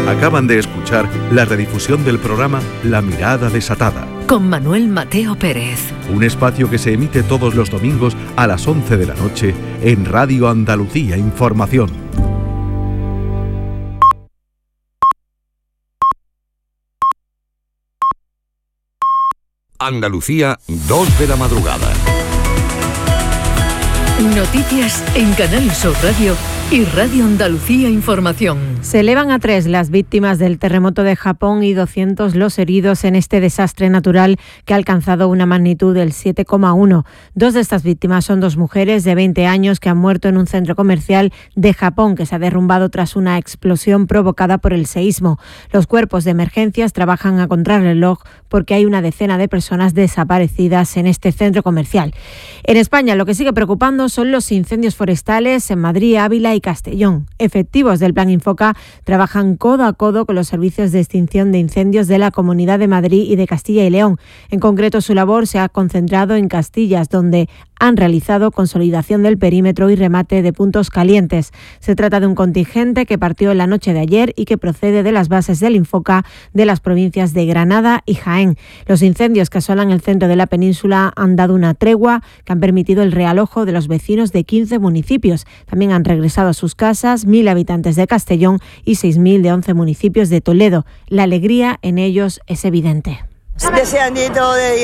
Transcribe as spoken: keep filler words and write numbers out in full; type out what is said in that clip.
Acaban de escuchar la redifusión del programa La Mirada Desatada, con Manuel Mateo Pérez. Un espacio que se emite todos los domingos a las once de la noche en Radio Andalucía Información. Andalucía, dos de la madrugada. Noticias en Canal Sur Radio y Radio Andalucía Información. Se elevan a tres las víctimas del terremoto de Japón y doscientos los heridos en este desastre natural que ha alcanzado una magnitud del siete coma uno. Dos de estas víctimas son dos mujeres de veinte años que han muerto en un centro comercial de Japón que se ha derrumbado tras una explosión provocada por el seísmo. Los cuerpos de emergencias trabajan a contrarreloj porque hay una decena de personas desaparecidas en este centro comercial. En España lo que sigue preocupando son los incendios forestales en Madrid, Ávila y Castellón. Efectivos del Plan Infoca trabajan codo a codo con los servicios de extinción de incendios de la Comunidad de Madrid y de Castilla y León. En concreto, su labor se ha concentrado en Castillas, donde han realizado consolidación del perímetro y remate de puntos calientes. Se trata de un contingente que partió en la noche de ayer y que procede de las bases del Infoca de las provincias de Granada y Jaén. Los incendios que asolan el centro de la península han dado una tregua que han permitido el realojo de los vecinos de quince municipios. También han regresado a sus casas mil habitantes de Castellón y seis mil de once municipios de Toledo. La alegría en ellos es evidente. Deseandito de